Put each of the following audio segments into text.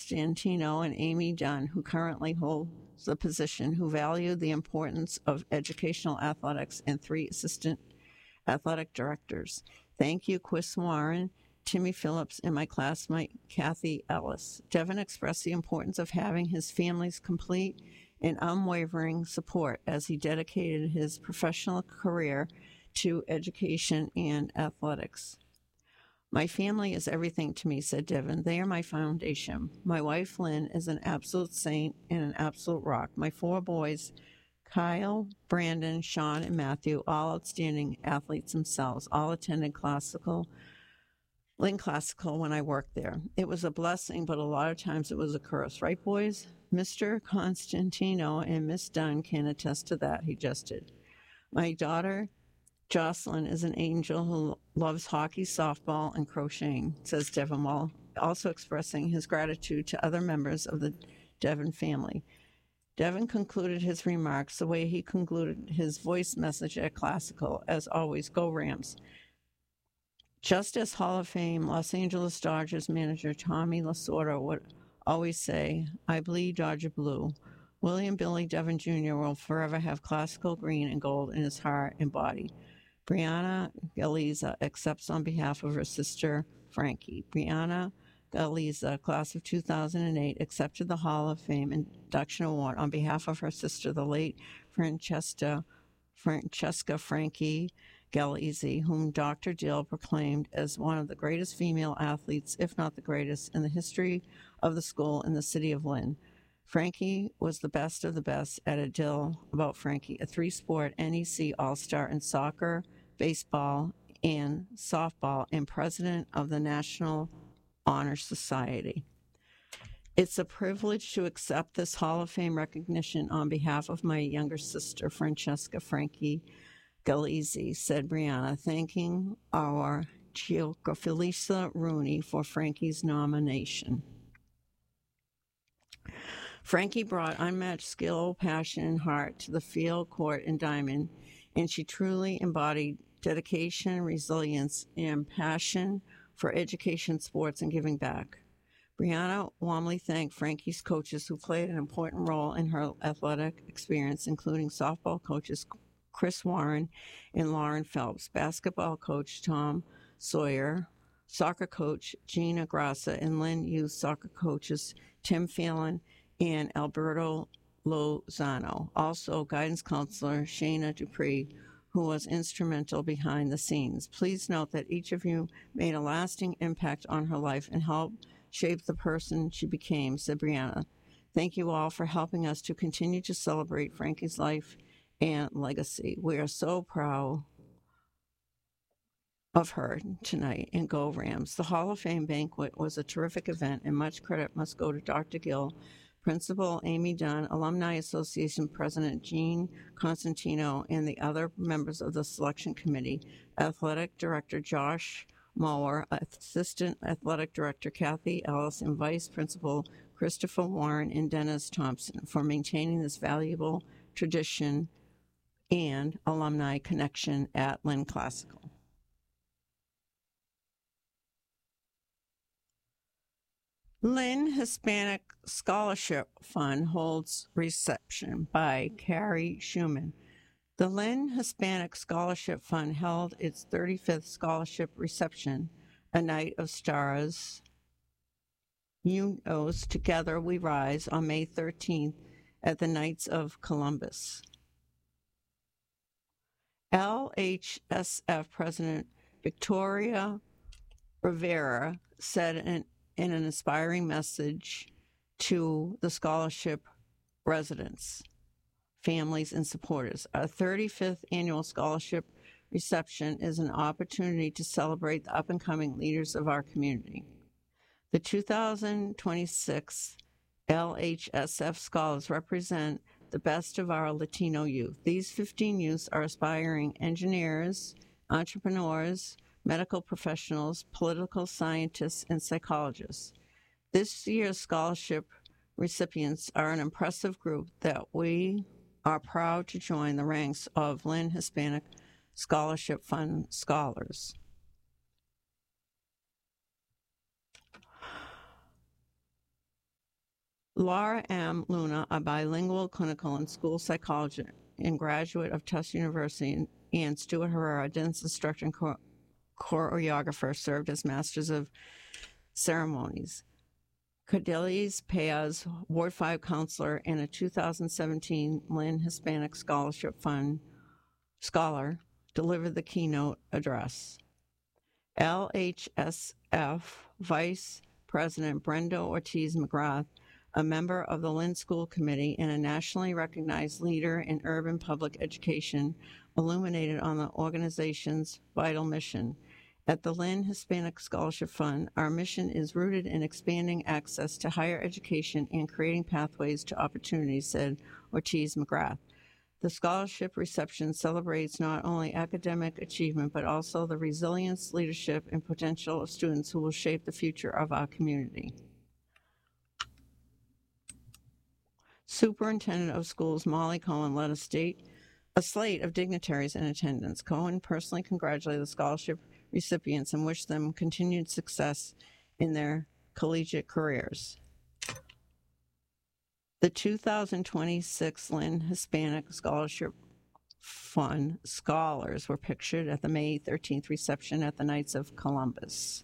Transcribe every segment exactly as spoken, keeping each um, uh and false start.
Constantino and Amy Dunn, who currently hold the position, who value the importance of educational athletics, and three assistant athletic directors. Thank you, Chris Warren, Timmy Phillips, and my classmate, Kathy Ellis. Devin expressed the importance of having his family's complete and unwavering support as he dedicated his professional career to education and athletics. My family is everything to me, said Devin. They are my foundation. My wife, Lynn, is an absolute saint and an absolute rock. My four boys, Kyle, Brandon, Sean, and Matthew, all outstanding athletes themselves, all attended classical, Lynn Classical when I worked there. It was a blessing, but a lot of times it was a curse. Right, boys? Mister Constantino and Miss Dunn can attest to that, he jested. My daughter, Jocelyn, is an angel who loves hockey, softball, and crocheting, says Devin, while also expressing his gratitude to other members of the Devin family. Devin concluded his remarks the way he concluded his voice message at Classical, as always, go Rams. Just as Hall of Fame Los Angeles Dodgers manager Tommy Lasorda would always say, I bleed Dodger blue, William Billy Devin Junior will forever have classical green and gold in his heart and body. Brianna Galiza accepts on behalf of her sister, Frankie. Brianna Galiza, class of two thousand eight, accepted the Hall of Fame induction award on behalf of her sister, the late Francesca, Francesca Frankie Galizzi, whom Doctor Dill proclaimed as one of the greatest female athletes, if not the greatest, in the history of the school in the city of Lynn. Frankie was the best of the best at a Dill about Frankie, a three-sport N E C All-Star in soccer, baseball, and softball, and president of the National Honor Society. It's a privilege to accept this Hall of Fame recognition on behalf of my younger sister, Francesca Frankie Galizzi, said Brianna, thanking our Gioca Felisa Rooney for Frankie's nomination. Frankie brought unmatched skill, passion, and heart to the field, court, and diamond, and she truly embodied dedication, resilience, and passion for education, sports, and giving back. Brianna warmly thanked Frankie's coaches who played an important role in her athletic experience, including softball coaches Chris Warren and Lauren Phelps, basketball coach Tom Sawyer, soccer coach Gina Grassa, and Lynn youth soccer coaches Tim Phelan and Alberto Lozano. Also, guidance counselor Shayna Dupree, who was instrumental behind the scenes. Please note that each of you made a lasting impact on her life and helped shape the person she became, said Brianna. Thank you all for helping us to continue to celebrate Frankie's life and legacy. We are so proud of her tonight, and go Rams. The Hall of Fame banquet was a terrific event, and much credit must go to Doctor Gill, Principal Amy Dunn, Alumni Association President Gene Constantino, and the other members of the selection committee, Athletic Director Josh Mower, Assistant Athletic Director Kathy Ellis, and Vice Principal Christopher Warren and Dennis Thompson for maintaining this valuable tradition and alumni connection at Lynn Classical. Lynn Hispanic Scholarship Fund holds reception by Carrie Schumann. The Lynn Hispanic Scholarship Fund held its thirty-fifth scholarship reception, A Night of Stars, Unos Together We Rise, on May thirteenth at the Knights of Columbus. L H S F President Victoria Rivera said in, in an inspiring message to the scholarship residents, families, and supporters, our thirty-fifth annual scholarship reception is an opportunity to celebrate the up-and-coming leaders of our community. The two thousand twenty-six L H S F scholars represent the best of our Latino youth. These fifteen youths are aspiring engineers, entrepreneurs, medical professionals, political scientists, and psychologists. This year's scholarship recipients are an impressive group that we are proud to join the ranks of Lynn Hispanic Scholarship Fund scholars. Laura M. Luna, a bilingual clinical and school psychologist and graduate of Tufts University, and Stuart Herrera, a dance instructor and cho- choreographer, served as Masters of Ceremonies. Cordelis Paz, Ward five counselor and a two thousand seventeen Lynn Hispanic Scholarship Fund scholar, delivered the keynote address. L H S F Vice President Brenda Ortiz McGrath, a member of the Lynn School Committee and a nationally recognized leader in urban public education, illuminated on the organization's vital mission. At the Lynn Hispanic Scholarship Fund, our mission is rooted in expanding access to higher education and creating pathways to opportunities, said Ortiz McGrath. The scholarship reception celebrates not only academic achievement, but also the resilience, leadership, and potential of students who will shape the future of our community. Superintendent of Schools Molly Cohen led a state a slate of dignitaries in attendance. Cohen personally congratulated the scholarship recipients and wished them continued success in their collegiate careers. The two thousand twenty-six Lynn Hispanic Scholarship Fund scholars were pictured at the May thirteenth reception at the Knights of Columbus.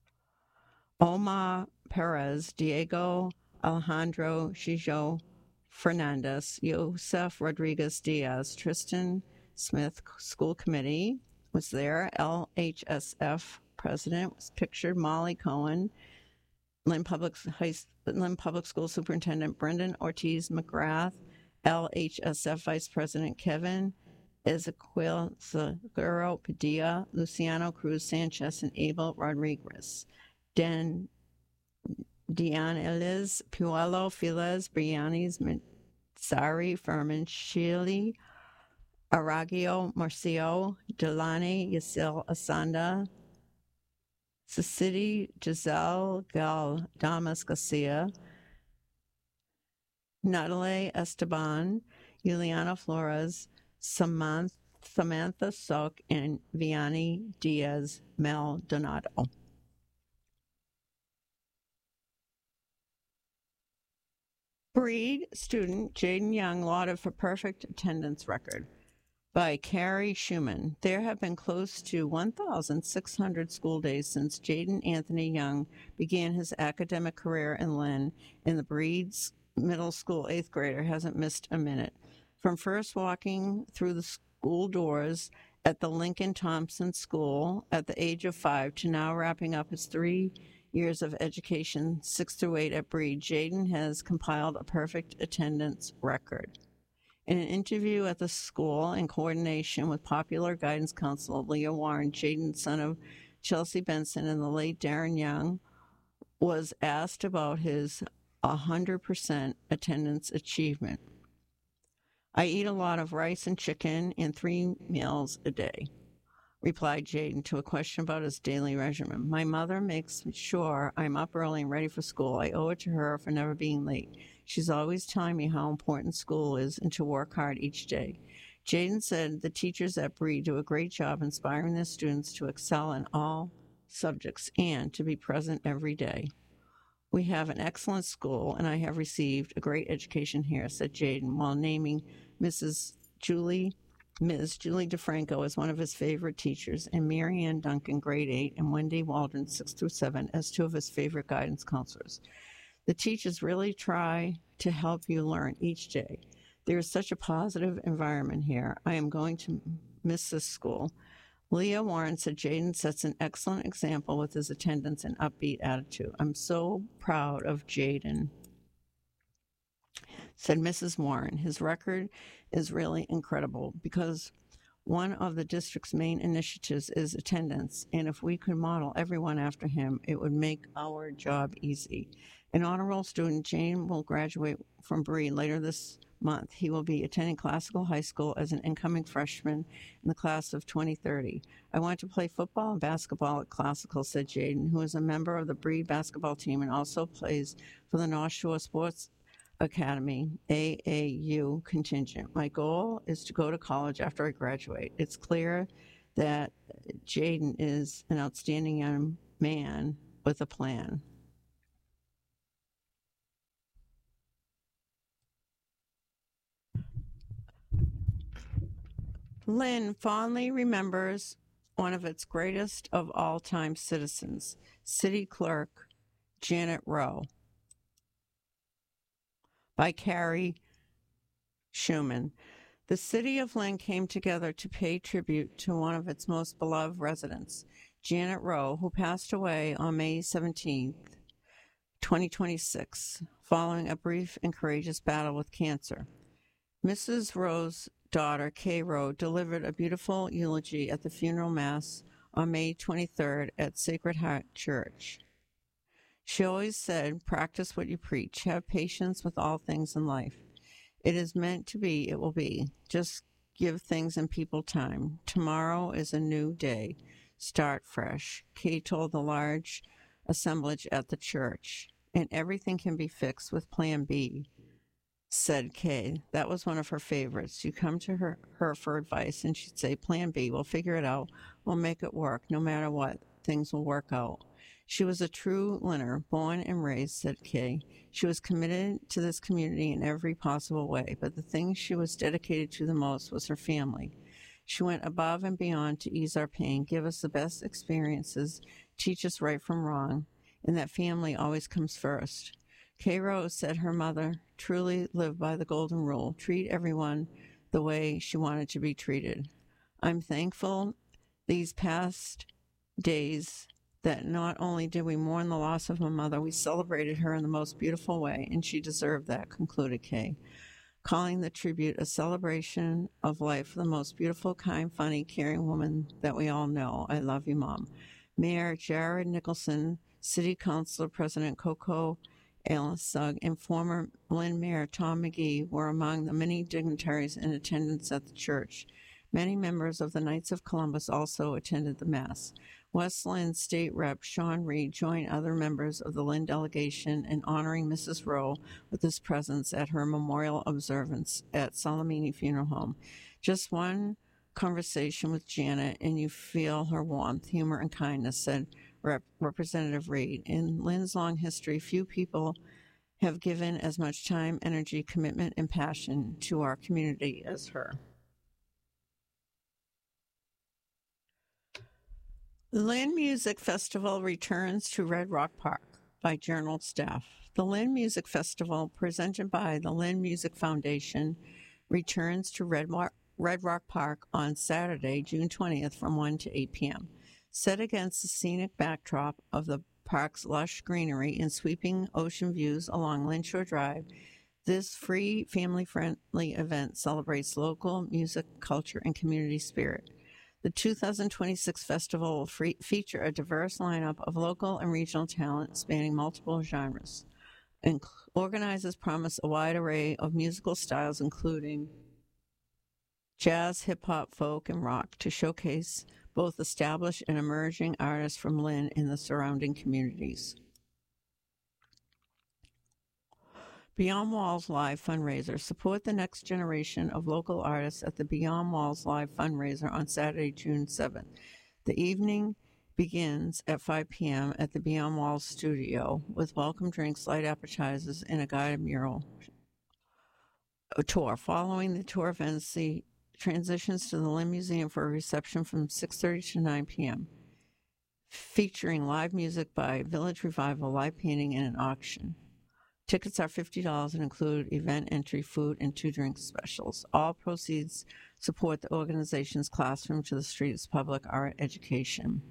Omar Perez, Diego Alejandro Chijo Fernandez, Yosef Rodriguez Diaz, Tristan Smith School Committee was there. L H S F President was pictured. Molly Cohen, Lynn Public, High, Lynn Public School Superintendent Brendan Ortiz McGrath, L H S F Vice President Kevin Ezequiel Seguro Padilla, Luciano Cruz Sanchez, and Abel Rodriguez. Den Dian Eliz, Puello, Filez, Brianis, Sari, Furman, Shili, Aragio, Marcio, Delani, Yasil, Asanda, Cecily, Giselle, Gal, Damas Garcia, Natalie Esteban, Juliana Flores, Samantha, Samantha Sok, and Vianney Diaz Maldonado. Breed student Jaden Young lauded for perfect attendance record by Carrie Schumann. There have been close to one thousand six hundred school days since Jaden Anthony Young began his academic career in Lynn, and the Breed's middle school eighth grader hasn't missed a minute. From first walking through the school doors at the Lincoln Thompson School at the age of five to now wrapping up his three years of education, six through eight at Breed, Jaden has compiled a perfect attendance record. In an interview at the school, in coordination with popular guidance counselor Leah Warren, Jaden, son of Chelsea Benson and the late Darren Young, was asked about his one hundred percent attendance achievement. I eat a lot of rice and chicken and three meals a day, replied Jaden to a question about his daily regimen. My mother makes sure I'm up early and ready for school. I owe it to her for never being late. She's always telling me how important school is and to work hard each day. Jaden said the teachers at Breed do a great job inspiring their students to excel in all subjects and to be present every day. We have an excellent school, and I have received a great education here, said Jaden, while naming Missus Julie Miz Julie DeFranco as one of his favorite teachers, and Mary Ann Duncan, grade eight, and Wendy Waldron, six through seven, as two of his favorite guidance counselors. The teachers really try to help you learn each day. There is such a positive environment here. I am going to miss this school. Leah Warren said Jaden sets an excellent example with his attendance and upbeat attitude. I'm so proud of Jaden, said Missus Warren. His record is really incredible because one of the district's main initiatives is attendance, and if we could model everyone after him, it would make our job easy. An honor roll student, Jane, will graduate from Breed later this month. He will be attending Classical High School as an incoming freshman in the class of twenty thirty. I want to play football and basketball at Classical, said Jaden, who is a member of the Breed basketball team and also plays for the North Shore Sports Academy, A A U contingent. My goal is to go to college after I graduate. It's clear that Jaden is an outstanding young man with a plan. Lynn fondly remembers one of its greatest of all time citizens, City Clerk Janet Rowe, by Carrie Schumann. The city of Lynn came together to pay tribute to one of its most beloved residents, Janet Rowe, who passed away on May seventeenth, twenty twenty-six, following a brief and courageous battle with cancer. Missus Rowe's daughter, Kay Rowe, delivered a beautiful eulogy at the funeral mass on May twenty-third at Sacred Heart Church. She always said, practice what you preach. Have patience with all things in life. It is meant to be, it will be. Just give things and people time. Tomorrow is a new day. Start fresh. Kay told the large assemblage at the church. And everything can be fixed with Plan B, said Kay. That was one of her favorites. You come to her, her for advice, and she'd say, Plan B, we'll figure it out. We'll make it work. No matter what, things will work out. She was a true Lynner, born and raised, said Kay. She was committed to this community in every possible way, but the thing she was dedicated to the most was her family. She went above and beyond to ease our pain, give us the best experiences, teach us right from wrong, and that family always comes first. Kay Rose said her mother truly lived by the golden rule, treat everyone the way she wanted to be treated. I'm thankful these past days that not only did we mourn the loss of my mother, we celebrated her in the most beautiful way, and she deserved that, concluded Kay, calling the tribute a celebration of life for the most beautiful, kind, funny, caring woman that we all know. I love you, Mom. Mayor Jared Nicholson, City Councilor President Coco Alisug, and former Lynn Mayor Tom McGee were among the many dignitaries in attendance at the church. Many members of the Knights of Columbus also attended the Mass. West Lynn State Rep Sean Reed joined other members of the Lynn delegation in honoring Missus Rowe with his presence at her memorial observance at Salamini Funeral Home. Just one conversation with Janet and you feel her warmth, humor, and kindness, said Rep- Representative Reed. In Lynn's long history, few people have given as much time, energy, commitment, and passion to our community as her. Lynn Music Festival returns to Red Rock Park by Journal staff. The Lynn Music Festival, presented by the Lynn Music Foundation, returns to Red, Mar- Red Rock Park on Saturday, June twentieth from one to eight p.m. Set against the scenic backdrop of the park's lush greenery and sweeping ocean views along Lynshore Drive, this free, family-friendly event celebrates local music, culture, and community spirit. The two thousand twenty-six festival will free- feature a diverse lineup of local and regional talent spanning multiple genres. And organizers promise a wide array of musical styles, including jazz, hip-hop, folk, and rock, to showcase both established and emerging artists from Lynn and the surrounding communities. Beyond Walls Live fundraiser. Support the next generation of local artists at the Beyond Walls Live fundraiser on Saturday, June seventh. The evening begins at five p.m. at the Beyond Walls studio with welcome drinks, light appetizers, and a guided mural tour. Following the tour events, the transitions to the Lynn Museum for a reception from six thirty to nine p.m., featuring live music by Village Revival, live painting, and an auction. Tickets are fifty dollars and include event entry, food, and two drink specials. All proceeds support the organization's Classroom to the Streets public art education.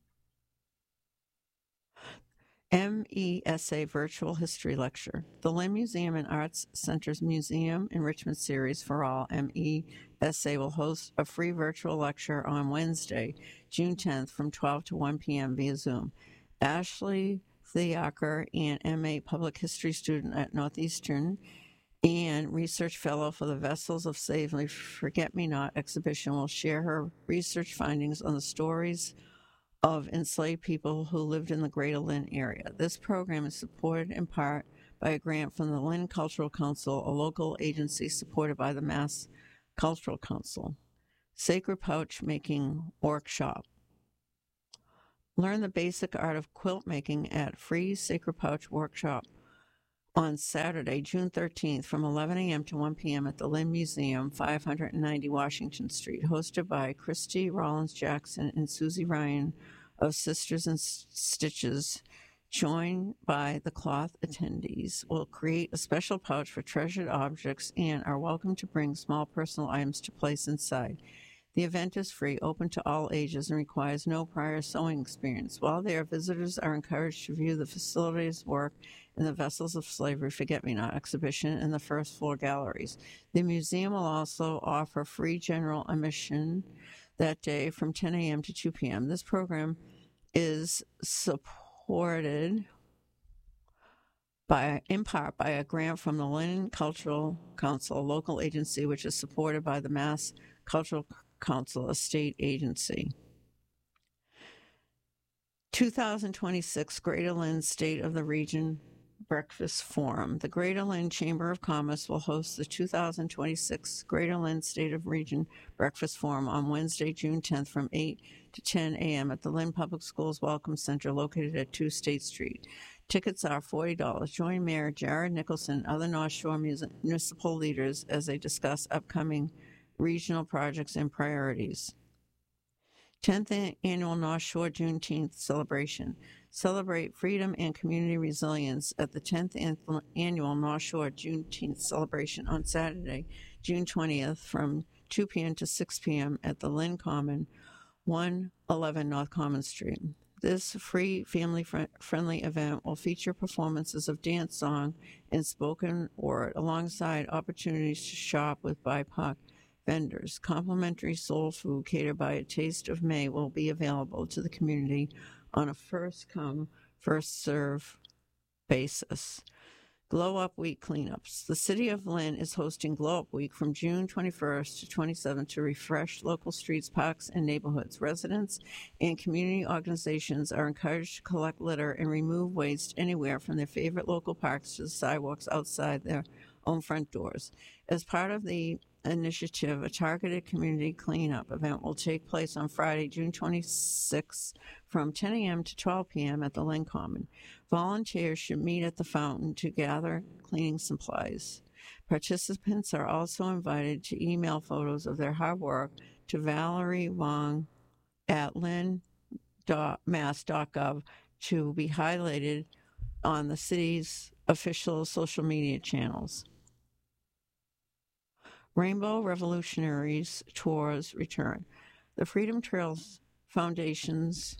M E S A Virtual History Lecture. The Lynn Museum and Arts Center's Museum Enrichment Series for All, M E S A, will host a free virtual lecture on Wednesday, June tenth from twelve to one p.m. via Zoom. Ashley Theaker, an M A Public History student at Northeastern and research fellow for the Vessels of Slavely Forget-Me-Not exhibition, will share her research findings on the stories of enslaved people who lived in the Greater Lynn area. This program is supported in part by a grant from the Lynn Cultural Council, a local agency supported by the Mass Cultural Council. Sacred Pouch Making Workshop. Learn the basic art of quilt making at free Sacred Pouch Workshop on Saturday, June thirteenth, from eleven a.m. to one p.m. at the Lynn Museum, five ninety Washington Street, hosted by Christy Rollins-Jackson and Susie Ryan of Sisters and Stitches, joined by the cloth attendees. Will create a special pouch for treasured objects and are welcome to bring small personal items to place inside. The event is free, open to all ages, and requires no prior sewing experience. While there, visitors are encouraged to view the facilities, work, and the Vessels of Slavery Forget-Me-Not exhibition in the first floor galleries. The museum will also offer free general admission that day from ten a.m. to two p.m. This program is supported by, in part, by a grant from the Lynn Cultural Council, a local agency which is supported by the Mass Cultural Council, a state agency. two thousand twenty-six Greater Lynn State of the Region Breakfast Forum. The Greater Lynn Chamber of Commerce will host the two thousand twenty-six Greater Lynn State of Region Breakfast Forum on Wednesday, June tenth from eight to ten a.m. at the Lynn Public Schools Welcome Center located at two State Street. Tickets are forty dollars. Join Mayor Jared Nicholson and other North Shore municipal leaders as they discuss upcoming regional projects and priorities. tenth Annual North Shore Juneteenth Celebration. Celebrate freedom and community resilience at the tenth Annual North Shore Juneteenth Celebration on Saturday, June twentieth from two p.m. to six p.m. at the Lynn Common, one eleven North Common Street. This free, family-friendly event will feature performances of dance song and spoken word alongside opportunities to shop with B I P O C vendors. Complimentary soul food catered by A Taste of May will be available to the community on a first-come, first-serve basis. Glow Up Week cleanups. The City of Lynn is hosting Glow Up Week from June twenty-first to twenty-seventh to refresh local streets, parks, and neighborhoods. Residents and community organizations are encouraged to collect litter and remove waste anywhere from their favorite local parks to the sidewalks outside their own front doors. As part of the initiative, a targeted community cleanup event will take place on Friday, June twenty-sixth from ten a.m. to twelve p.m. at the Lynn Common. Volunteers should meet at the fountain to gather cleaning supplies. Participants are also invited to email photos of their hard work to Valerie Wong at lynn dot mass dot gov to be highlighted on the city's official social media channels. Rainbow Revolutionaries Tours return. The Freedom Trails Foundation's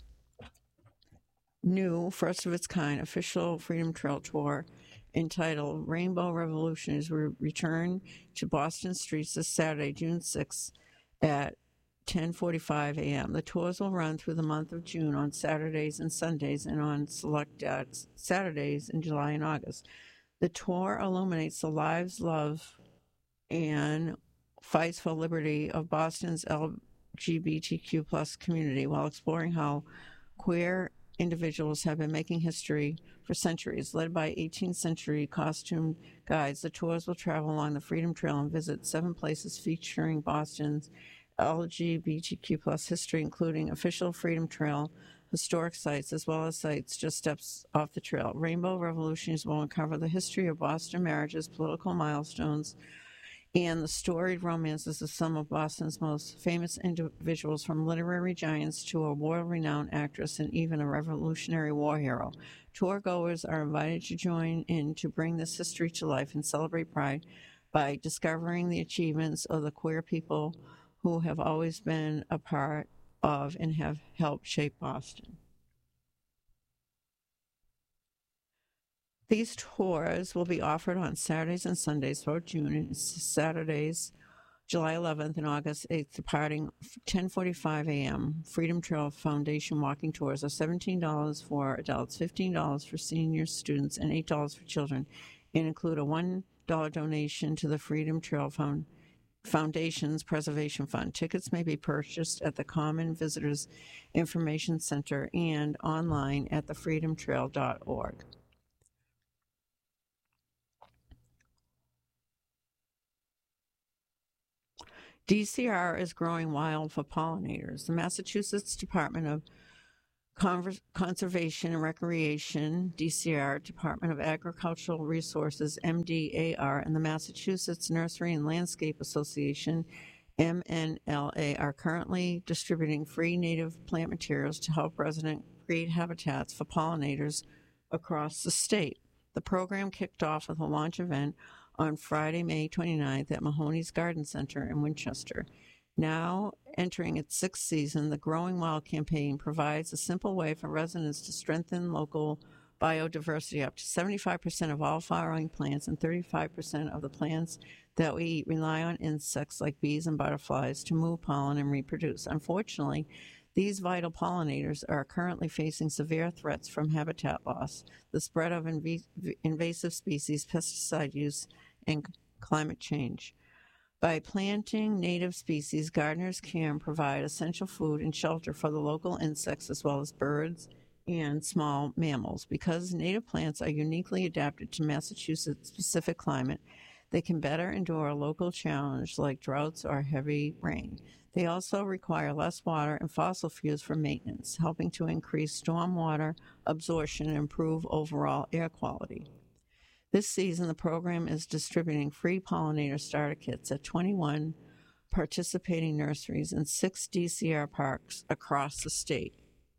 new, first of its kind, official Freedom Trail Tour entitled Rainbow Revolutionaries will return to Boston streets this Saturday, June sixth at ten forty-five a.m. The tours will run through the month of June on Saturdays and Sundays and on select Saturdays in July and August. The tour illuminates the lives, love, and fights for liberty of Boston's L G B T Q plus community while exploring how queer individuals have been making history for centuries. Led by eighteenth century costume guides, the tours will travel along the Freedom Trail and visit seven places featuring Boston's L G B T Q plus history, including official Freedom Trail historic sites, as well as sites just steps off the trail. Rainbow Revolutions will uncover the history of Boston marriages, political milestones, and the storied romances of some of Boston's most famous individuals, from literary giants to a world-renowned actress and even a Revolutionary War hero. Tour goers are invited to join in to bring this history to life and celebrate Pride by discovering the achievements of the queer people who have always been a part of and have helped shape Boston. These tours will be offered on Saturdays and Sundays throughout June, and Saturdays, July eleventh and August eighth, departing ten forty-five a.m. Freedom Trail Foundation walking tours are seventeen dollars for adults, fifteen dollars for senior students, and eight dollars for children, and include a one dollar donation to the Freedom Trail Found Foundation's Preservation Fund. Tickets may be purchased at the Common Visitors Information Center and online at the freedom trail dot org. D C R is growing wild for pollinators. The Massachusetts Department of Conver- Conservation and Recreation, D C R, Department of Agricultural Resources, M D A R, and the Massachusetts Nursery and Landscape Association, M N L A, are currently distributing free native plant materials to help residents create habitats for pollinators across the state. The program kicked off with a launch event on Friday, May twenty-ninth at Mahoney's Garden Center in Winchester. Now entering its sixth season, the Growing Wild campaign provides a simple way for residents to strengthen local biodiversity. Up to seventy-five percent of all flowering plants and thirty-five percent of the plants that we eat rely on insects like bees and butterflies to move pollen and reproduce. Unfortunately, these vital pollinators are currently facing severe threats from habitat loss, the spread of inv- invasive species, pesticide use, and climate change. By planting native species, gardeners can provide essential food and shelter for the local insects as well as birds and small mammals. Because native plants are uniquely adapted to Massachusetts' specific climate, they can better endure a local challenge like droughts or heavy rain. They also require less water and fossil fuels for maintenance, helping to increase stormwater absorption and improve overall air quality. This season, the program is distributing free pollinator starter kits at twenty-one participating nurseries and six D C R parks across the state.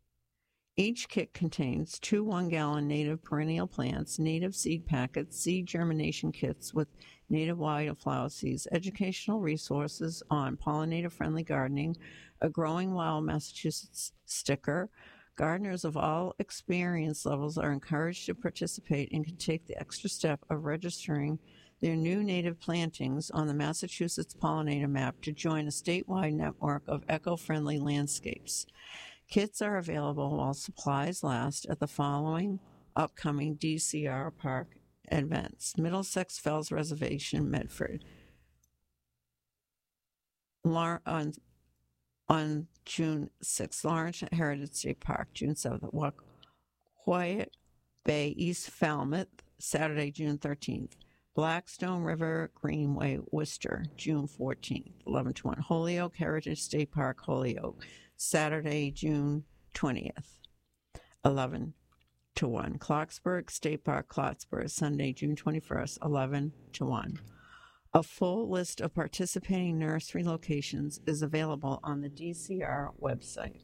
Each kit contains two one-gallon native perennial plants, native seed packets, seed germination kits with native wildflower seeds, educational resources on pollinator-friendly gardening, a Growing Wild Massachusetts sticker. Gardeners of all experience levels are encouraged to participate and can take the extra step of registering their new native plantings on the Massachusetts Pollinator Map to join a statewide network of eco-friendly landscapes. Kits are available while supplies last at the following upcoming D C R Park events: Middlesex Fells Reservation, Medford, on on June sixth, Lawrence Heritage State Park, June seventh, Quiet Bay, East Falmouth, Saturday, June thirteenth, Blackstone River Greenway, Worcester, June fourteenth, eleven to one, Holyoke Heritage State Park, Holyoke, Saturday, June twentieth, eleven to one, Clarksburg State Park, Clarksburg, Sunday, June twenty-first, eleven to one. A full list of participating nursery locations is available on the D C R website.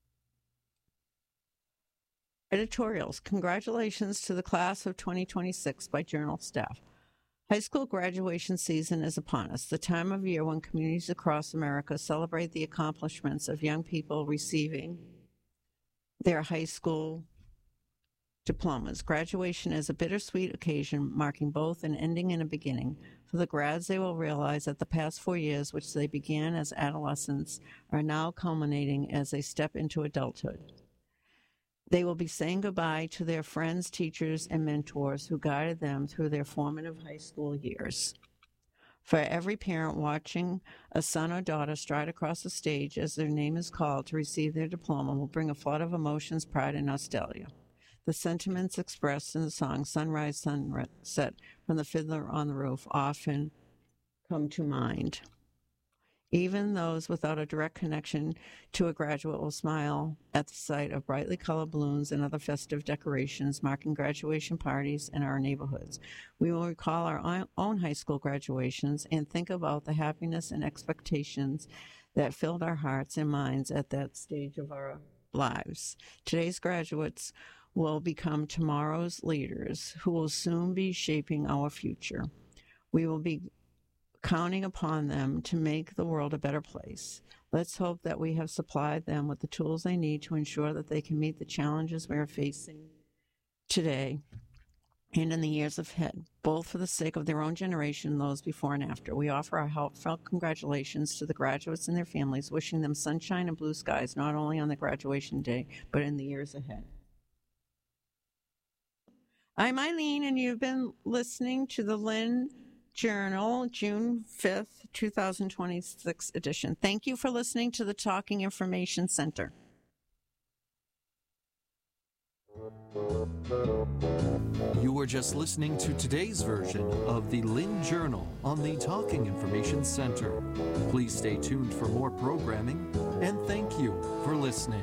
Editorials. Congratulations to the class of twenty twenty-six by Journal staff. High school graduation season is upon us, the time of year when communities across America celebrate the accomplishments of young people receiving their high school diplomas. Graduation is a bittersweet occasion marking both an ending and a beginning. For the grads, they will realize that the past four years, which they began as adolescents, are now culminating as they step into adulthood. They will be saying goodbye to their friends, teachers, and mentors who guided them through their formative high school years. For every parent watching a son or daughter stride across the stage as their name is called to receive their diploma will bring a flood of emotions, pride, and nostalgia. The sentiments expressed in the song Sunrise, Sunset from the Fiddler on the Roof often come to mind. Even those without a direct connection to a graduate will smile at the sight of brightly colored balloons and other festive decorations marking graduation parties in our neighborhoods. We will recall our own high school graduations and think about the happiness and expectations that filled our hearts and minds at that stage of our lives. Today's graduates will become tomorrow's leaders who will soon be shaping our future. We will be counting upon them to make the world a better place. Let's hope that we have supplied them with the tools they need to ensure that they can meet the challenges we are facing today and in the years ahead, both for the sake of their own generation and those before and after. We offer our heartfelt congratulations to the graduates and their families, wishing them sunshine and blue skies not only on the graduation day, but in the years ahead. I'm Eileen, and you've been listening to the Lynn Journal, June fifth, twenty twenty-six edition. Thank you for listening to the Talking Information Center. You were just listening to today's version of the Lynn Journal on the Talking Information Center. Please stay tuned for more programming, and thank you for listening.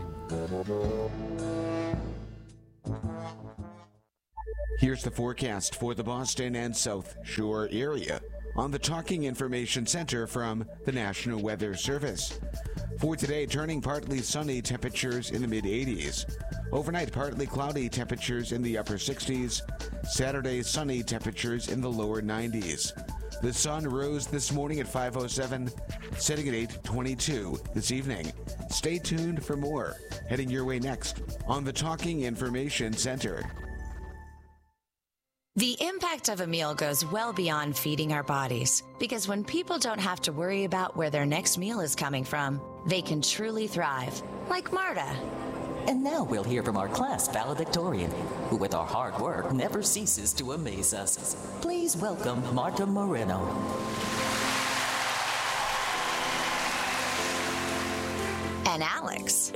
Here's the forecast for the Boston and South Shore area on the Talking Information Center from the National Weather Service. For today, turning partly sunny, temperatures in the mid eighties. Overnight, partly cloudy, temperatures in the upper sixties. Saturday, sunny, temperatures in the lower nineties. The sun rose this morning at five oh seven, setting at eight twenty-two this evening. Stay tuned for more. Heading your way next on the Talking Information Center. The impact of a meal goes well beyond feeding our bodies, because when people don't have to worry about where their next meal is coming from, they can truly thrive, like Marta. And now we'll hear from our class valedictorian, who with our hard work never ceases to amaze us. Please welcome Marta Moreno. And Alex.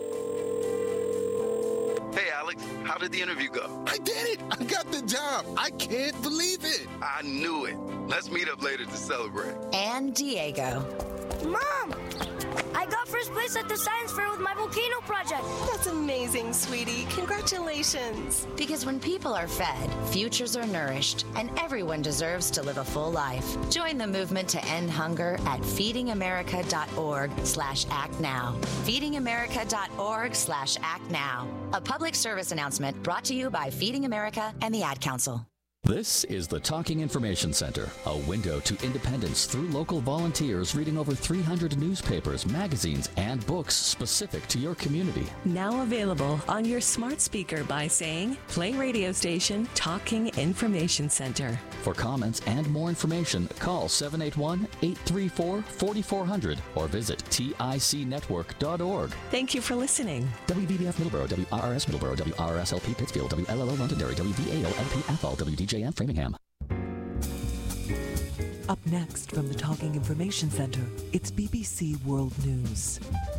Hey, Alex, how did the interview go? I did it! I got the job! I can't believe it! I knew it. Let's meet up later to celebrate. And Diego. Mom! I got first place at the science fair with my volcano project. That's amazing, sweetie. Congratulations. Because when people are fed, futures are nourished, and everyone deserves to live a full life. Join the movement to end hunger at feedingamerica.org slash act now. feedingamerica.org slash act now. A public service announcement brought to you by Feeding America and the Ad Council. This is the Talking Information Center, a window to independence through local volunteers reading over three hundred newspapers, magazines, and books specific to your community. Now available on your smart speaker by saying, play radio station Talking Information Center. For comments and more information, call seven eight one, eight three four, four four zero zero or visit tic network dot org. Thank you for listening. W B B F Middleborough, W R R S Middleborough, W R R S L P Pittsfield, W L L O Londonderry, W V A O L P Athol, W D J M Framingham. Up next from the Talking Information Center, it's B B C World News.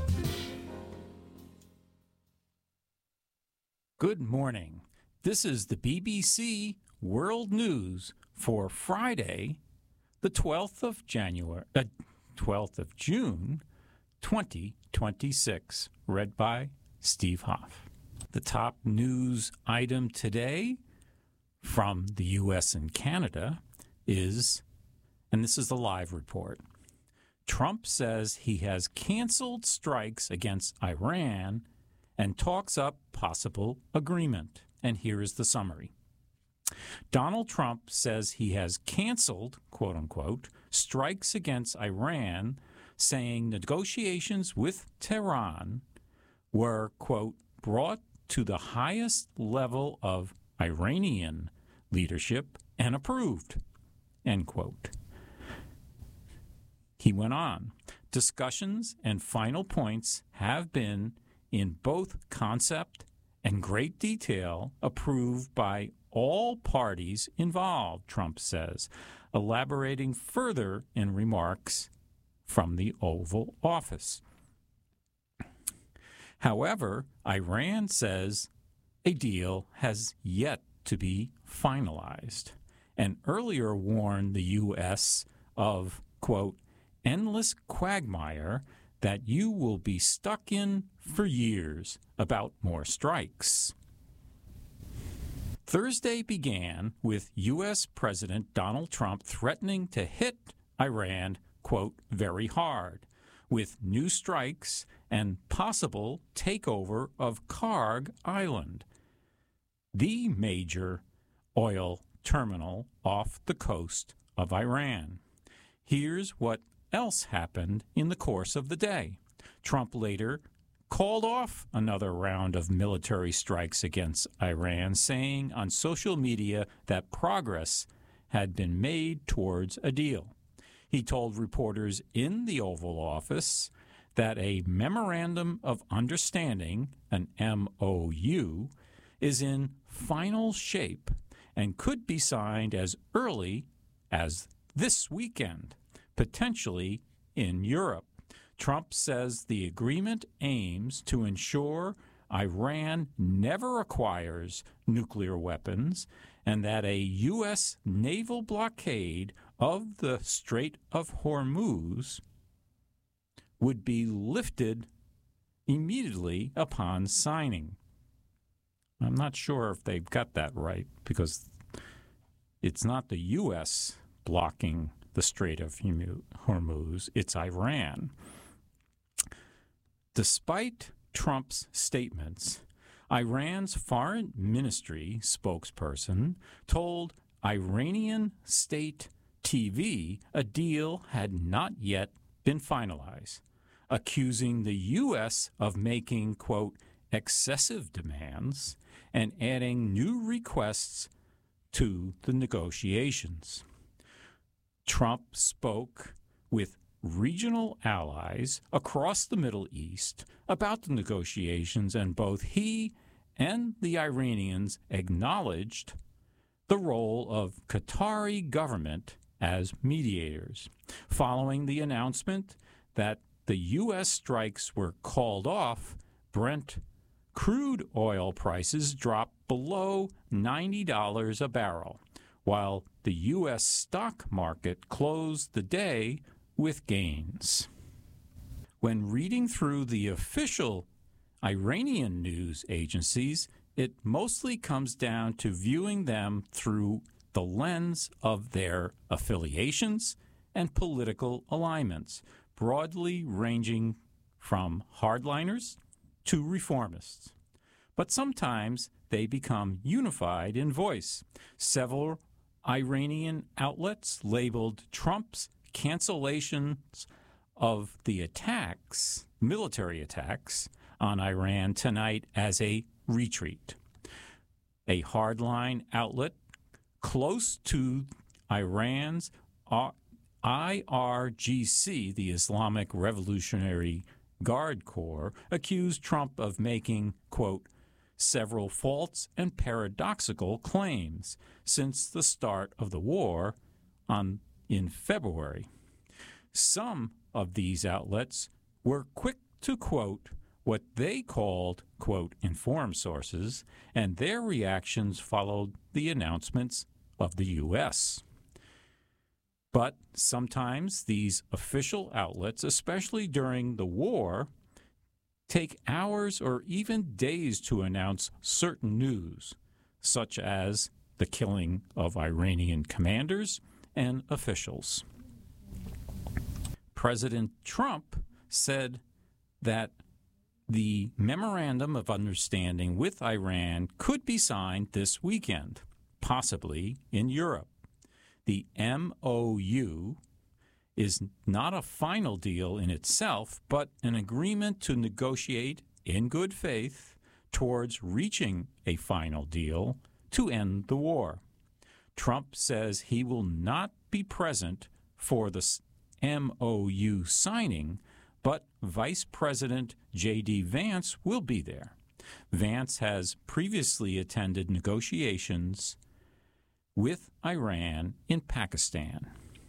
Good morning. This is the B B C World News for Friday, the twelfth of January, uh, twelfth of June, twenty twenty-six. Read by Steve Hoff. The top news item today from the U S and Canada is, and this is the live report, Trump says he has canceled strikes against Iran and talks up possible agreement. And here is the summary. Donald Trump says he has canceled, quote unquote, strikes against Iran, saying negotiations with Tehran were, quote, brought to the highest level of Iranian leadership and approved, end quote. He went on, discussions and final points have been in both concept and great detail approved by all parties involved, Trump says, elaborating further in remarks from the Oval Office. However, Iran says a deal has yet to be finalized, and earlier warned the U S of, quote, endless quagmire that you will be stuck in for years about more strikes. Thursday began with U S. President Donald Trump threatening to hit Iran, quote, very hard, with new strikes and possible takeover of Karg Island, the major oil terminal off the coast of Iran. Here's what else happened in the course of the day. Trump later called off another round of military strikes against Iran, saying on social media that progress had been made towards a deal. He told reporters in the Oval Office that a Memorandum of Understanding, an M O U, is in final shape and could be signed as early as this weekend, potentially in Europe. Trump says the agreement aims to ensure Iran never acquires nuclear weapons and that a U S naval blockade of the Strait of Hormuz would be lifted immediately upon signing. I'm not sure if they've got that right, because it's not the U S blocking the Strait of Hormuz, it's Iran. Despite Trump's statements, Iran's foreign ministry spokesperson told Iranian state T V a deal had not yet been finalized, accusing the U S of making, quote, excessive demands and adding new requests to the negotiations. Trump spoke with regional allies across the Middle East about the negotiations, and both he and the Iranians acknowledged the role of Qatari government as mediators. Following the announcement that the U S strikes were called off, Brent crude oil prices dropped below ninety dollars a barrel, while the U S stock market closed the day with gains. When reading through the official Iranian news agencies, it mostly comes down to viewing them through the lens of their affiliations and political alignments, broadly ranging from hardliners to reformists. But sometimes they become unified in voice. Several Iranian outlets labeled Trump's cancellations of the attacks, military attacks, on Iran tonight as a retreat. A hardline outlet close to Iran's I R G C, the Islamic Revolutionary Guard Corps, accused Trump of making, quote, several false and paradoxical claims since the start of the war on, in February. Some of these outlets were quick to quote what they called, quote, informed sources, and their reactions followed the announcements of the U S. But sometimes these official outlets, especially during the war, take hours or even days to announce certain news, such as the killing of Iranian commanders and officials. President Trump said that the Memorandum of Understanding with Iran could be signed this weekend, possibly in Europe. The M O U is not a final deal in itself, but an agreement to negotiate in good faith towards reaching a final deal to end the war. Trump says he will not be present for the M O U signing, but Vice President J D Vance will be there. Vance has previously attended negotiations with Iran in Pakistan.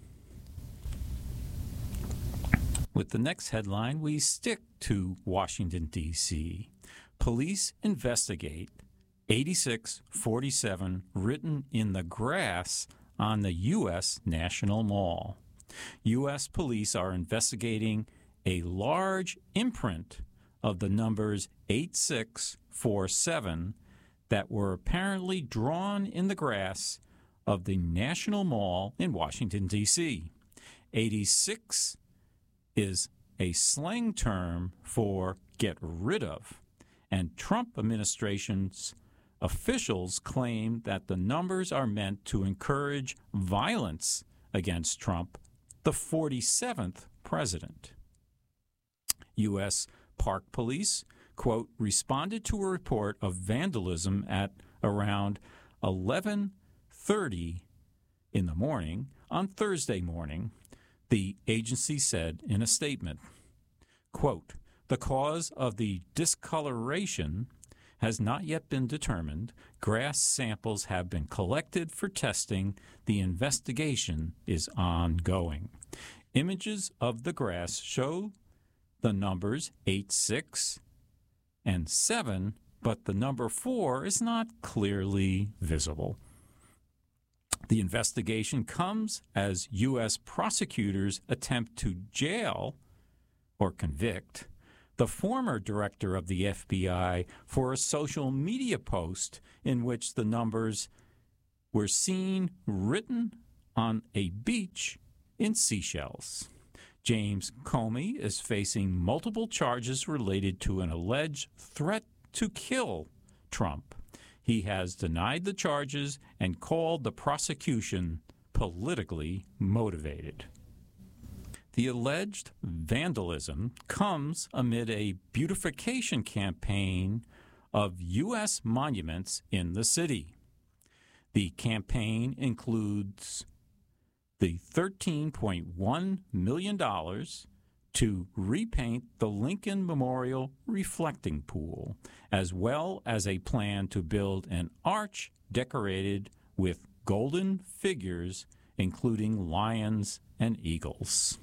With the next headline, we stick to Washington, D C Police investigate eighty-six forty-seven written in the grass on the U S National Mall. U S police are investigating a large imprint of the numbers eighty-six forty-seven that were apparently drawn in the grass of the National Mall in Washington, D C eighty-six is a slang term for get rid of, and Trump administration's officials claim that the numbers are meant to encourage violence against Trump, the forty-seventh president. U S Park Police, quote, responded to a report of vandalism at around eleven thirty in the morning on Thursday morning, the agency said in a statement. Quote, the cause of the discoloration has not yet been determined. Grass samples have been collected for testing. The investigation is ongoing. Images of the grass show the numbers eighty-six and seven, but the number four is not clearly visible. The investigation comes as U S prosecutors attempt to jail or convict the former director of the F B I for a social media post in which the numbers were seen written on a beach in Seychelles. James Comey is facing multiple charges related to an alleged threat to kill Trump. He has denied the charges and called the prosecution politically motivated. The alleged vandalism comes amid a beautification campaign of U S monuments in the city. The campaign includes the thirteen point one million dollars to repaint the Lincoln Memorial reflecting pool, as well as a plan to build an arch decorated with golden figures, including lions and eagles.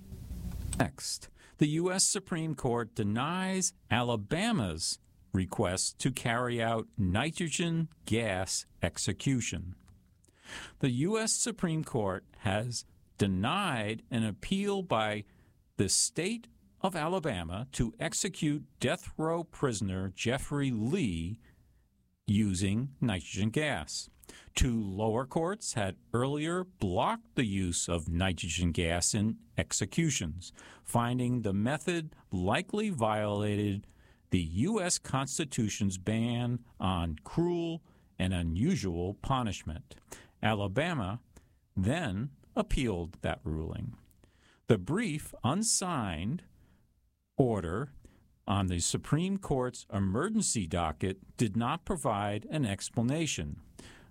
Next, the U S Supreme Court denies Alabama's request to carry out nitrogen gas execution. The U S Supreme Court has denied an appeal by the state of Alabama to execute death row prisoner Jeffrey Lee using nitrogen gas. Two lower courts had earlier blocked the use of nitrogen gas in executions, finding the method likely violated the U S Constitution's ban on cruel and unusual punishment. Alabama then appealed that ruling. The brief, unsigned order on the Supreme Court's emergency docket did not provide an explanation.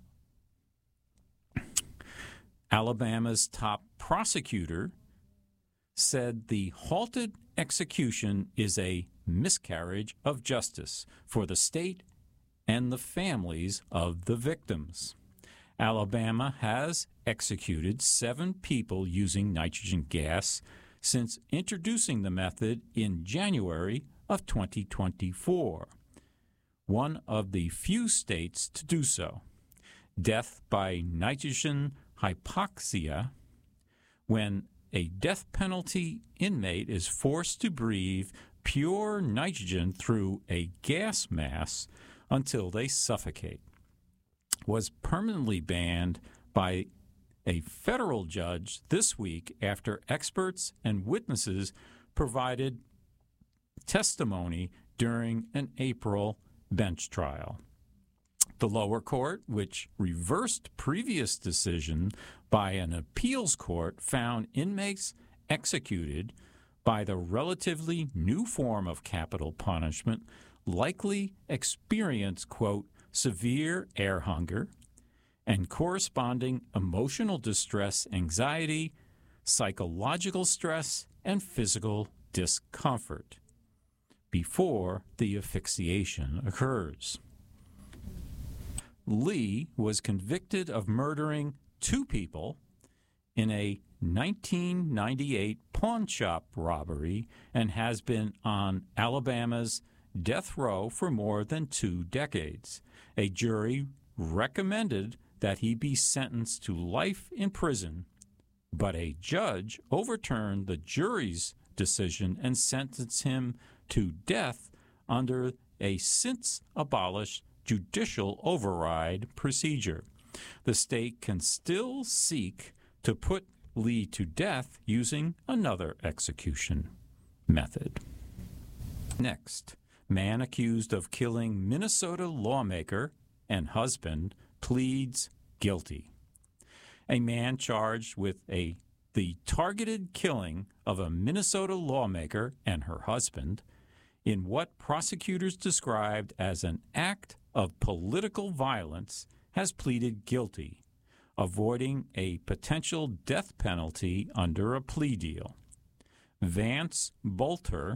Alabama's top prosecutor said the halted execution is a miscarriage of justice for the state and the families of the victims. Alabama has executed seven people using nitrogen gas since introducing the method in January of twenty twenty-four, one of the few states to do so. Death by nitrogen hypoxia, when a death penalty inmate is forced to breathe pure nitrogen through a gas mask until they suffocate, was permanently banned by a federal judge this week after experts and witnesses provided testimony during an April bench trial. The lower court, which reversed previous decision by an appeals court, found inmates executed by the relatively new form of capital punishment likely experience, quote, severe air hunger and corresponding emotional distress, anxiety, psychological stress, and physical discomfort before the asphyxiation occurs. Lee was convicted of murdering two people in a nineteen ninety-eight pawn shop robbery and has been on Alabama's death row for more than two decades. A jury recommended that he be sentenced to life in prison, but a judge overturned the jury's decision and sentenced him to death under a since-abolished judicial override procedure. The state can still seek to put Lee to death using another execution method. Next, man accused of killing Minnesota lawmaker and husband pleads guilty. A man charged with a the targeted killing of a Minnesota lawmaker and her husband in what prosecutors described as an act of political violence has pleaded guilty, avoiding a potential death penalty under a plea deal. Vance Bolter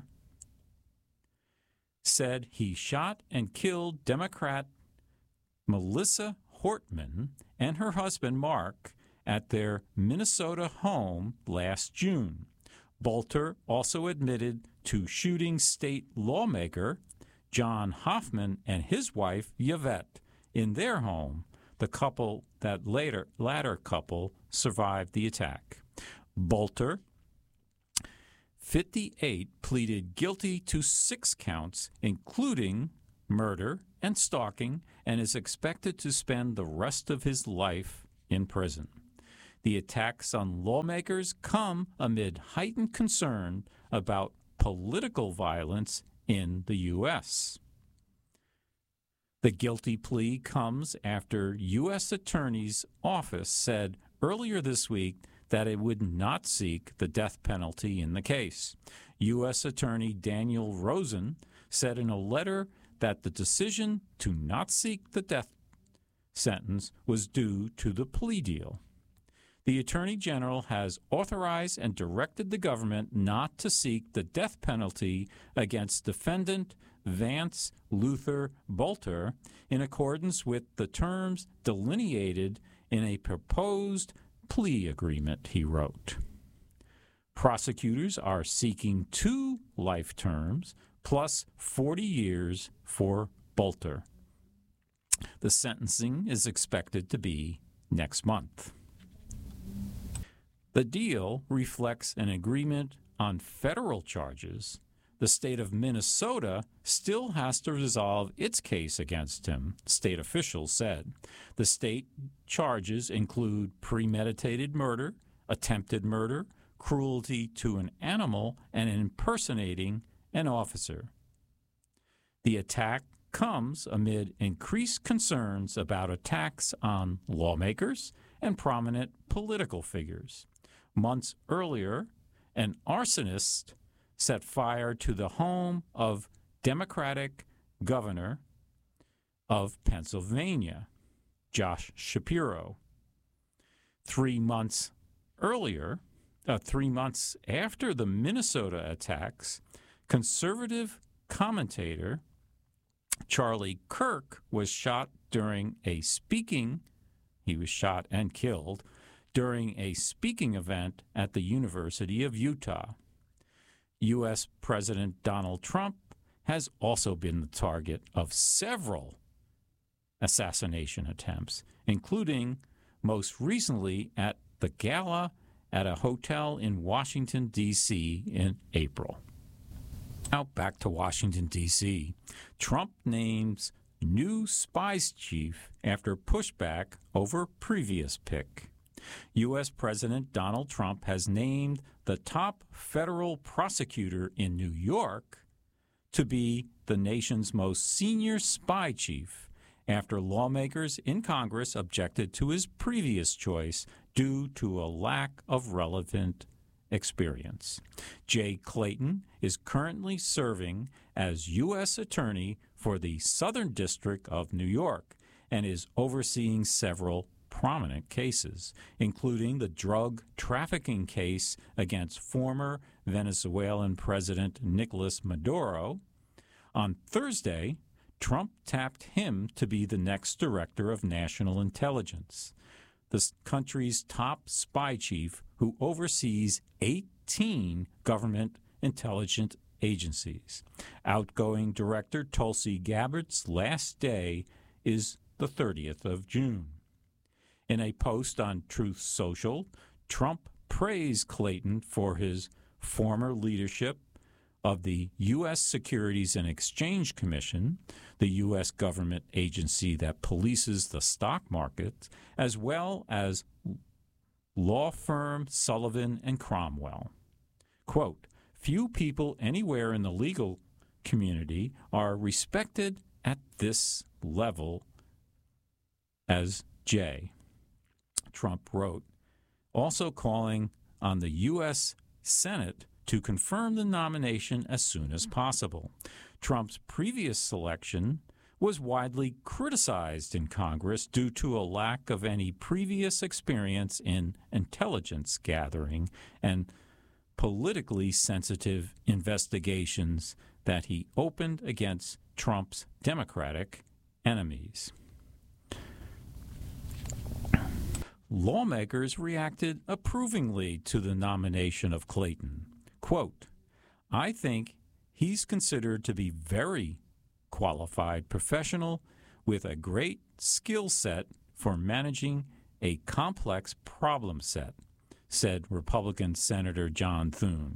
said he shot and killed Democrat Melissa Hortman and her husband Mark at their Minnesota home last June. Bolter also admitted to shooting state lawmaker John Hoffman and his wife, Yvette, in their home. The couple, that later latter couple, survived the attack. Bolter, fifty-eight, pleaded guilty to six counts, including murder and stalking, and is expected to spend the rest of his life in prison. The attacks on lawmakers come amid heightened concern about political violence in the U S. The guilty plea comes after U S Attorney's Office said earlier this week that it would not seek the death penalty in the case. U S Attorney Daniel Rosen said in a letter that the decision to not seek the death sentence was due to the plea deal. The Attorney General has authorized and directed the government not to seek the death penalty against defendant Vance Luther Bolter in accordance with the terms delineated in a proposed plea agreement, he wrote. Prosecutors are seeking two life terms plus forty years for Bolter. The sentencing is expected to be next month. The deal reflects an agreement on federal charges. The state of Minnesota still has to resolve its case against him, state officials said. The state charges include premeditated murder, attempted murder, cruelty to an animal, and impersonating an officer. The attack comes amid increased concerns about attacks on lawmakers and prominent political figures. Months earlier, an arsonist set fire to the home of Democratic governor of Pennsylvania, Josh Shapiro. Three months earlier, uh, three months after the Minnesota attacks, conservative commentator Charlie Kirk was shot during a speaking, he was shot and killed, during a speaking event at the University of Utah. U S President Donald Trump has also been the target of several assassination attempts, including most recently at the gala at a hotel in Washington, D C in April. Now back to Washington, D C Trump names new spies chief after pushback over previous pick. U S President Donald Trump has named the top federal prosecutor in New York to be the nation's most senior spy chief after lawmakers in Congress objected to his previous choice due to a lack of relevant experience. Jay Clayton is currently serving as U S Attorney for the Southern District of New York and is overseeing several prominent cases, including the drug trafficking case against former Venezuelan President Nicolas Maduro. On Thursday, Trump tapped him to be the next director of national intelligence, the country's top spy chief who oversees eighteen government intelligence agencies. Outgoing Director Tulsi Gabbard's last day is the thirtieth of June. In a post on Truth Social, Trump praised Clayton for his former leadership of the U S Securities and Exchange Commission, the U S government agency that polices the stock market, as well as law firm Sullivan and Cromwell. Quote, few people anywhere in the legal community are respected at this level as Jay, Trump wrote, also calling on the U S Senate to confirm the nomination as soon as possible. Trump's previous selection was widely criticized in Congress due to a lack of any previous experience in intelligence gathering and politically sensitive investigations that he opened against Trump's Democratic enemies. Lawmakers reacted approvingly to the nomination of Clayton. Quote, I think he's considered to be very qualified professional with a great skill set for managing a complex problem set, said Republican Senator John Thune.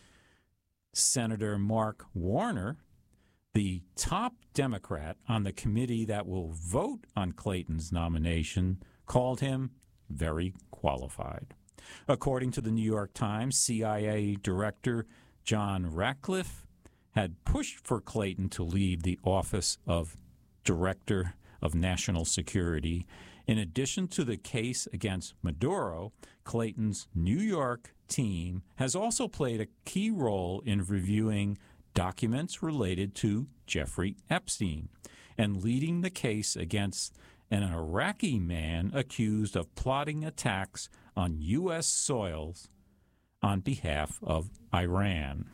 Senator Mark Warner, the top Democrat on the committee that will vote on Clayton's nomination, called him very qualified. According to the New York Times, C I A Director John Ratcliffe had pushed for Clayton to leave the office of Director of National Security. In addition to the case against Maduro, Clayton's New York team has also played a key role in reviewing documents related to Jeffrey Epstein and leading the case against an Iraqi man accused of plotting attacks on U S soils on behalf of Iran.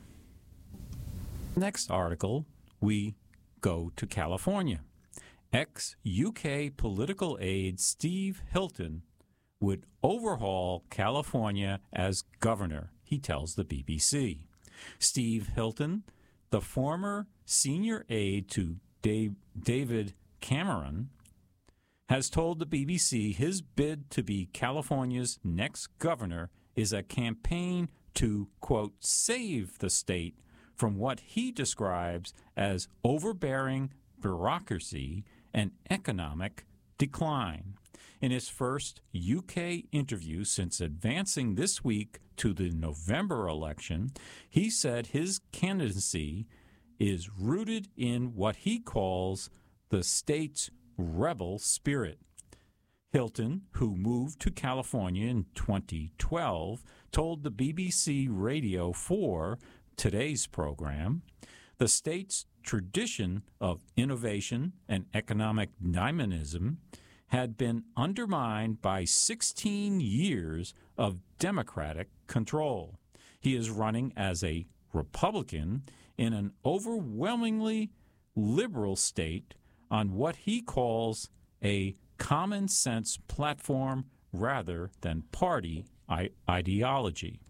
Next article, we go to California. Ex-U K political aide Steve Hilton would overhaul California as governor, he tells the B B C. Steve Hilton, the former senior aide to Dave, David Cameron, has told the B B C his bid to be California's next governor is a campaign to, quote, save the state from what he describes as overbearing bureaucracy and economic decline. In his first U K interview since advancing this week to the November election, he said his candidacy is rooted in what he calls the state's rebel spirit. Hilton, who moved to California in twenty twelve, told the B B C Radio four Today's program, the state's tradition of innovation and economic dynamism had been undermined by sixteen years of Democratic control. He is running as a Republican in an overwhelmingly liberal state on what he calls a common sense platform rather than party I- ideology.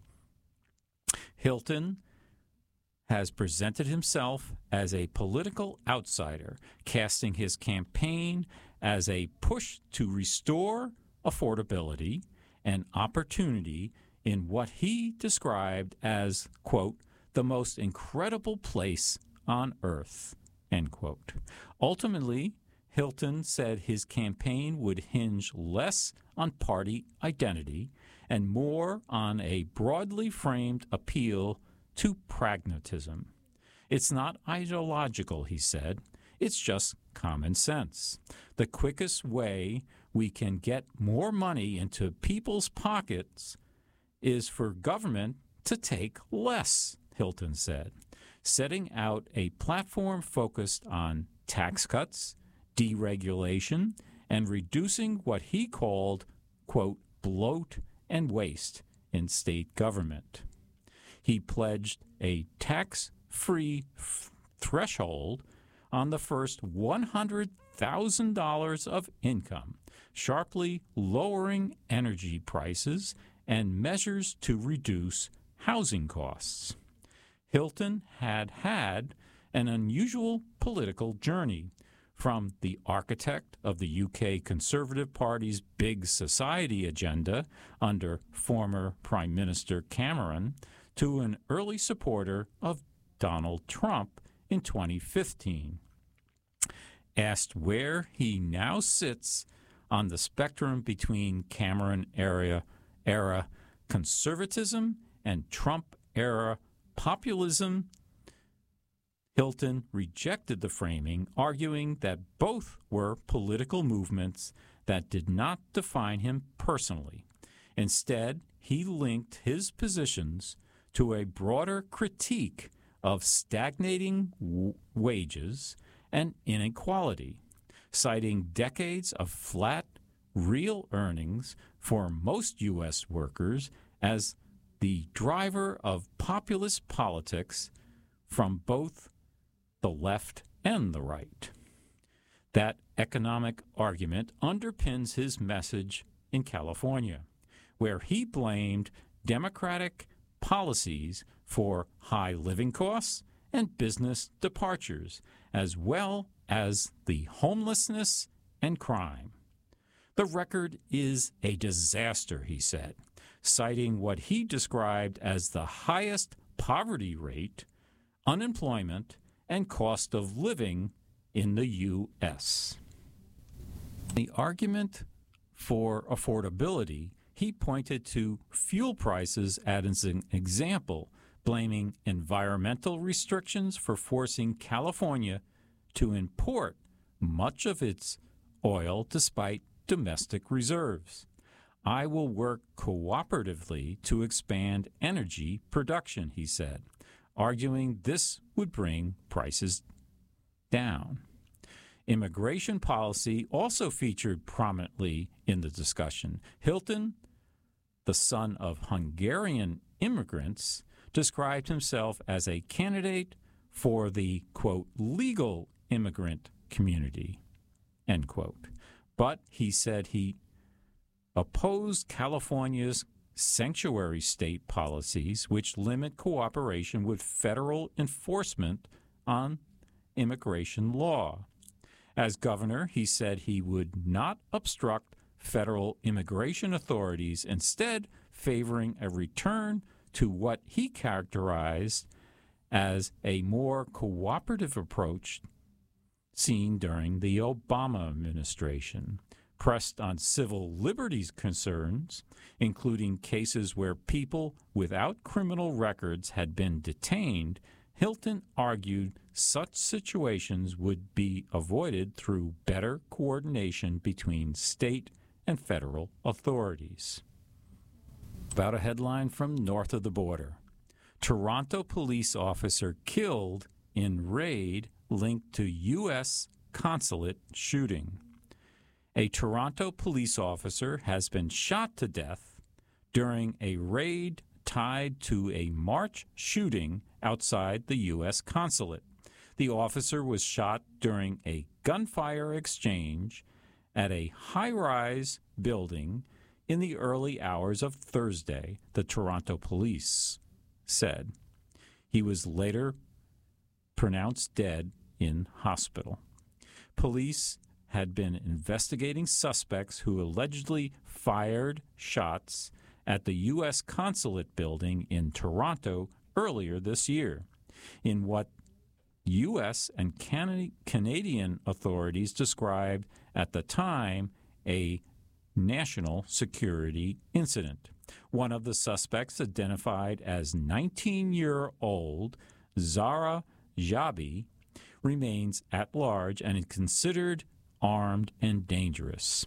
Hilton has presented himself as a political outsider, casting his campaign as a push to restore affordability and opportunity in what he described as, quote, the most incredible place on earth, end quote. Ultimately, Hilton said his campaign would hinge less on party identity and more on a broadly framed appeal to pragmatism. It's not ideological, he said. It's just common sense. The quickest way we can get more money into people's pockets is for government to take less, Hilton said, setting out a platform focused on tax cuts, deregulation, and reducing what he called, quote, bloat and waste in state government. He pledged a tax-free f- threshold on the first one hundred thousand dollars of income, sharply lowering energy prices and measures to reduce housing costs. Hilton had had an unusual political journey, from the architect of the U K Conservative Party's Big Society agenda under former Prime Minister Cameron to an early supporter of Donald Trump in twenty fifteen. Asked where he now sits on the spectrum between Cameron-era era conservatism and Trump-era populism, Hilton rejected the framing, arguing that both were political movements that did not define him personally. Instead, he linked his positions to a broader critique of stagnating w- wages and inequality, citing decades of flat, real earnings for most U S workers as the driver of populist politics from both the left and the right. That economic argument underpins his message in California, where he blamed Democratic policies for high living costs and business departures as well as the homelessness and crime. The record is a disaster, he said, citing what he described as the highest poverty rate, unemployment, and cost of living in the U S. The argument for affordability, he pointed to fuel prices as an example, blaming environmental restrictions for forcing California to import much of its oil despite domestic reserves. I will work cooperatively to expand energy production, he said, arguing this would bring prices down. Immigration policy also featured prominently in the discussion. Hilton, the son of Hungarian immigrants, described himself as a candidate for the, quote, legal immigrant community, end quote. But he said he opposed California's sanctuary state policies, which limit cooperation with federal enforcement on immigration law. As governor, he said he would not obstruct federal immigration authorities, instead favoring a return to what he characterized as a more cooperative approach seen during the Obama administration. Pressed on civil liberties concerns, including cases where people without criminal records had been detained, Hilton argued such situations would be avoided through better coordination between state and federal authorities. About a headline from north of the border. Toronto police officer killed in raid linked to U S consulate shooting. A Toronto police officer has been shot to death during a raid tied to a March shooting outside the U S consulate. The officer was shot during a gunfire exchange at a high-rise building in the early hours of Thursday, the Toronto police said. He was later pronounced dead in hospital. Police had been investigating suspects who allegedly fired shots at the U S consulate building in Toronto earlier this year, in what U S and Can- Canadian authorities described at the time a national security incident. One of the suspects, identified as nineteen-year-old Zara Jabi, remains at large and is considered armed and dangerous.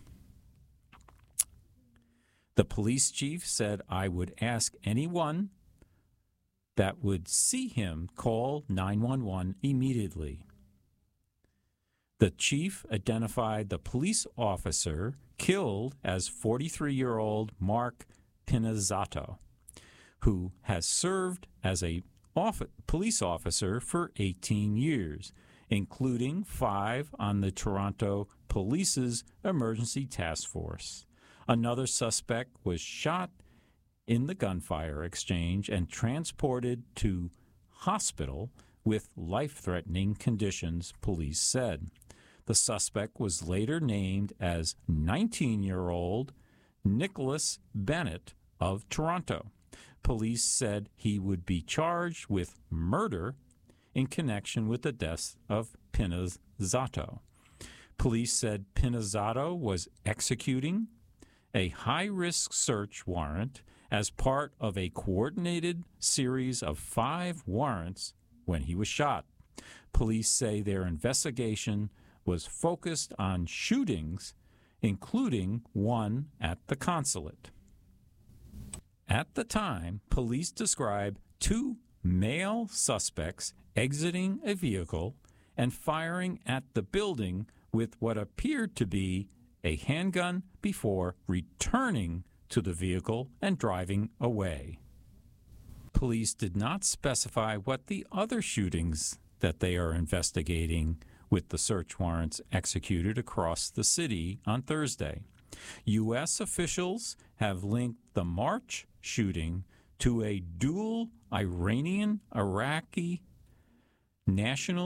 The police chief said, I would ask anyone that would see him call nine one one immediately. The chief identified the police officer killed as forty-three-year-old Mark Pinizzato, who has served as a off- police officer for eighteen years, including five on the Toronto Police's Emergency Task Force. Another suspect was shot in the gunfire exchange and transported to hospital with life-threatening conditions, police said. The suspect was later named as nineteen-year-old Nicholas Bennett of Toronto. Police said he would be charged with murder in connection with the death of Pinizzato. Police said Pinizzato was executing a high-risk search warrant as part of a coordinated series of five warrants when he was shot. Police say their investigation was focused on shootings, including one at the consulate. At the time, police described two male suspects exiting a vehicle and firing at the building with what appeared to be a handgun before returning to the vehicle and driving away. Police did not specify what the other shootings that they are investigating with the search warrants executed across the city on Thursday. U S officials have linked the March shooting to a dual Iranian-Iraqi national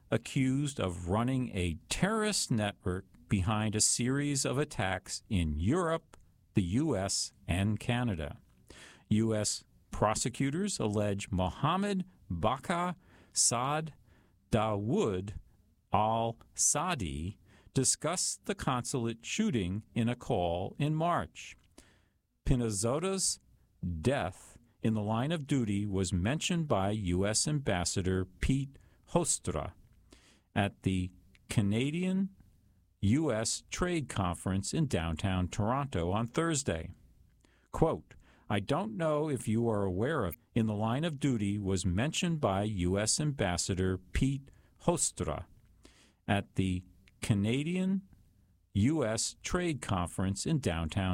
accused of running a terrorist network behind a series of attacks in Europe, the U S, and Canada. U S prosecutors allege Mohammed Baka Saad Dawood al-Saadi discussed the consulate shooting in a call in March. Pinazzotta's death in the line of duty was mentioned by U S Ambassador Pete Hostra at the Canadian U S Trade Conference in downtown Toronto on Thursday. Quote, I don't know if you are aware of, in the line of duty was mentioned by U S Ambassador Pete Hostra at the Canadian U S Trade Conference in downtown